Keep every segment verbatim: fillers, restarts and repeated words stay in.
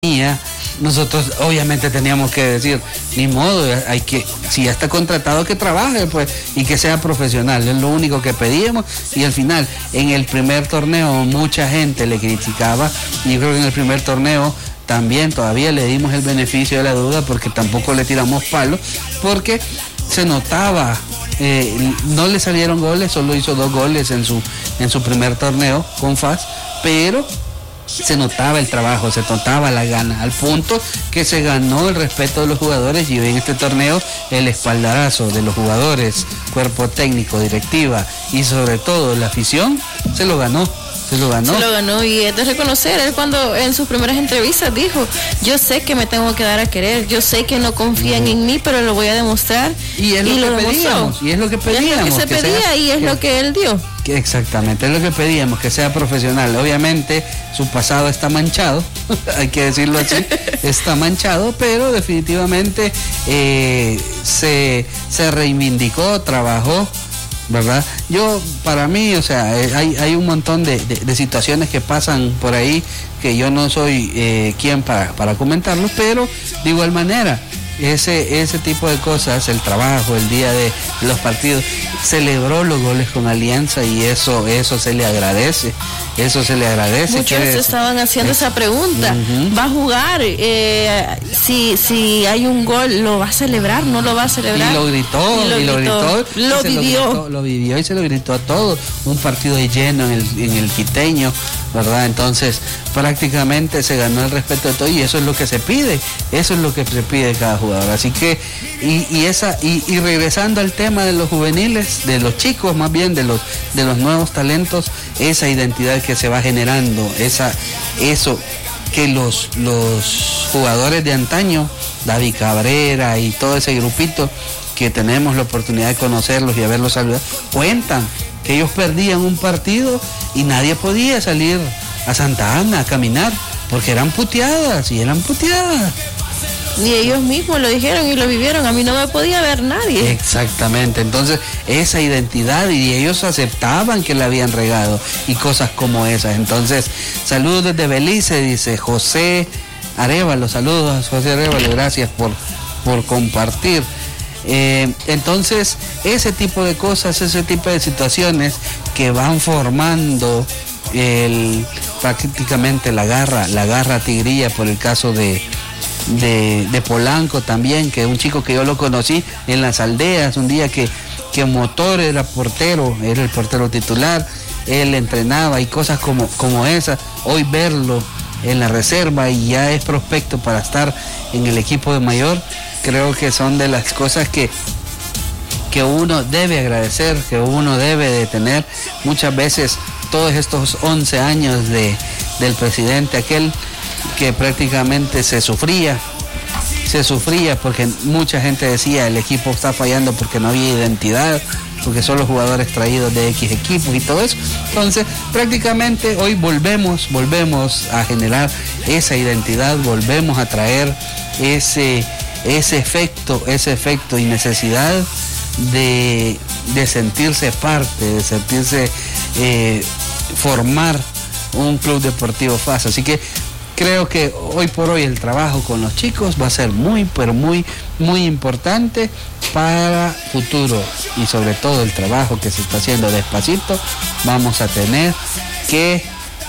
Nosotros obviamente teníamos que decir, ni modo, hay que, si ya está contratado, que trabaje pues y que sea profesional, es lo único que pedíamos. Y al final, en el primer torneo mucha gente le criticaba, y yo creo que en el primer torneo también todavía le dimos el beneficio de la duda, porque tampoco le tiramos palo, porque se notaba, eh, no le salieron goles, solo hizo dos goles en su, en su primer torneo con F A S, pero se notaba el trabajo, se notaba la gana, al punto que se ganó el respeto de los jugadores, y hoy en este torneo el espaldarazo de los jugadores, cuerpo técnico, directiva y sobre todo la afición se lo ganó. Se lo ganó. Se lo ganó, y es de reconocer. Él cuando en sus primeras entrevistas dijo, yo sé que me tengo que dar a querer, yo sé que no confían uh-huh. en mí, pero lo voy a demostrar. Y es lo, y lo que pedíamos, y es lo que pedíamos. Es lo que se que pedía sea, y es que, lo que él dio. Que exactamente, es lo que pedíamos, que sea profesional. Obviamente su pasado está manchado, hay que decirlo así, está manchado, pero definitivamente eh, se, se reivindicó, trabajó, ¿verdad? Yo, para mí, o sea, hay, hay un montón de, de, de situaciones que pasan por ahí que yo no soy eh, quien para, para comentarlos, pero de igual manera, ese, ese tipo de cosas, el trabajo, el día de los partidos, celebró los goles con Alianza, y eso, eso se le agradece, eso se le agradece. Muchos se estaban haciendo esa pregunta, uh-huh. ¿va a jugar? Eh, si, si hay un gol, ¿lo va a celebrar? ¿No lo va a celebrar? Y lo gritó, y lo, y lo gritó, gritó, lo vivió. Lo, gritó, lo vivió y se lo gritó a todos, un partido lleno en el, en el Quiteño, ¿verdad? Entonces, prácticamente se ganó el respeto de todo, y eso es lo que se pide, eso es lo que se pide cada jugador. Así que, y, y esa, y, y regresando al tema de los juveniles, de los chicos más bien, de los, de los nuevos talentos, esa identidad que se va generando, esa, eso que los, los jugadores de antaño, David Cabrera y todo ese grupito que tenemos la oportunidad de conocerlos y haberlos saludado, cuentan que ellos perdían un partido y nadie podía salir a Santa Ana a caminar, porque eran puteadas, y eran puteadas. Y ellos mismos lo dijeron y lo vivieron, a mí no me podía ver nadie. Exactamente, entonces esa identidad, y ellos aceptaban que la habían regado y cosas como esas. Entonces, saludos desde Belice, dice José Arevalo, saludos José Arevalo, gracias por, por compartir. Eh, entonces, ese tipo de cosas, ese tipo de situaciones que van formando el, prácticamente la garra, la garra tigrilla, por el caso de De, de Polanco también, que es un chico que yo lo conocí en las aldeas, un día que, que Motor era portero, era el portero titular, él entrenaba y cosas como, como esas. Hoy verlo en la reserva y ya es prospecto para estar en el equipo de mayor, creo que son de las cosas que, que uno debe agradecer, que uno debe de tener. Muchas veces todos estos once años de, del presidente aquel, que prácticamente se sufría, se sufría porque mucha gente decía el equipo está fallando porque no había identidad, porque son los jugadores traídos de X equipos y todo eso. Entonces, prácticamente hoy volvemos, volvemos a generar esa identidad, volvemos a traer ese, ese efecto, ese efecto y necesidad de, de sentirse parte, de sentirse eh, formar un club deportivo F A S. Así que creo que hoy por hoy el trabajo con los chicos va a ser muy, pero muy, muy importante para futuro, y sobre todo el trabajo que se está haciendo despacito, vamos a tener que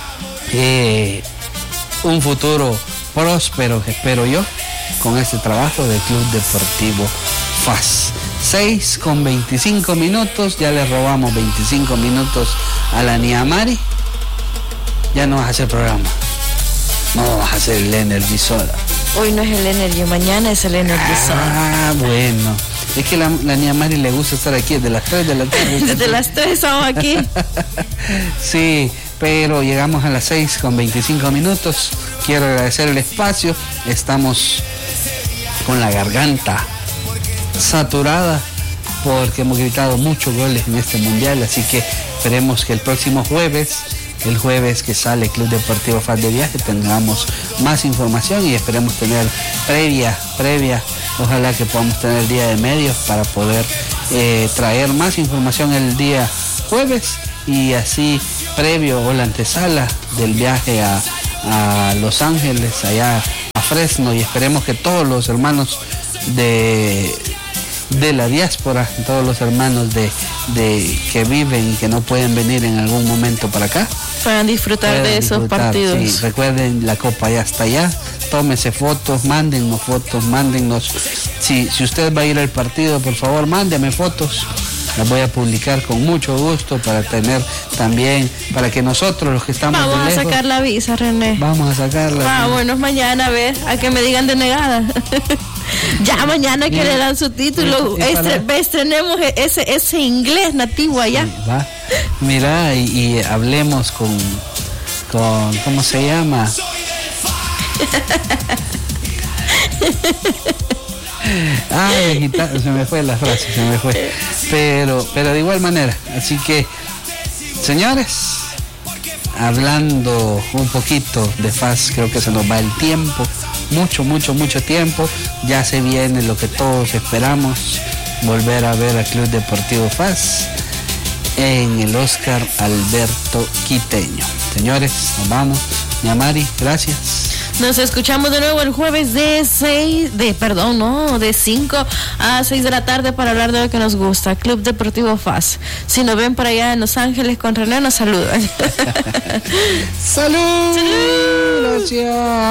eh, un futuro próspero, espero yo, con este trabajo del Club Deportivo F A S. seis con veinticinco minutos, ya le robamos veinticinco minutos a la Niamari. Ya no vas a hacer programa. No vas a hacer el Energy Soda. Hoy no es el Energy, mañana es el Energy Soda. Ah, bueno. Es que la, la niña Mari le gusta estar aquí desde las tres de la tarde. Desde las tres estamos aquí. Sí, pero llegamos a las seis con veinticinco minutos. Quiero agradecer el espacio. Estamos con la garganta saturada porque hemos gritado muchos goles en este mundial. Así que esperemos que el próximo jueves, el jueves que sale Club Deportivo F A S de viaje, tengamos más información y esperemos tener previa, previa, ojalá que podamos tener día de medios para poder eh, traer más información el día jueves, y así previo o la antesala del viaje a, a Los Ángeles, allá Fresno, y esperemos que todos los hermanos de de la diáspora, todos los hermanos de, de que viven y que no pueden venir en algún momento para acá, puedan disfrutar puedan de esos disfrutar, partidos. Sí, recuerden, la copa ya está allá, tómese fotos, mándennos fotos, mándennos. Si, si usted va a ir al partido, por favor, mándeme fotos. Las voy a publicar con mucho gusto para tener también, para que nosotros los que estamos vamos de a lejos, sacar la visa, René. Vamos a sacarla. Vámonos mañana a ver, a que me digan denegada. Ya mañana que le dan su título, Estre, estrenemos ese, ese inglés nativo allá. Sí, va. Mira, y, y hablemos con, con, ¿cómo se llama? Ay, se me fue la frase, se me fue. Pero, pero de igual manera, así que, señores, hablando un poquito de F A S, creo que se nos va el tiempo, mucho, mucho, mucho tiempo. Ya se viene lo que todos esperamos, volver a ver al Club Deportivo F A S en el Oscar Alberto Quiteño. Señores, nos vamos. Yamari, gracias. Nos escuchamos de nuevo el jueves de seis, de, perdón, no, de cinco a seis de la tarde para hablar de lo que nos gusta, Club Deportivo F A S. Si nos ven por allá en Los Ángeles con René, nos saludan. ¡Salud! ¡Salud! Gracias.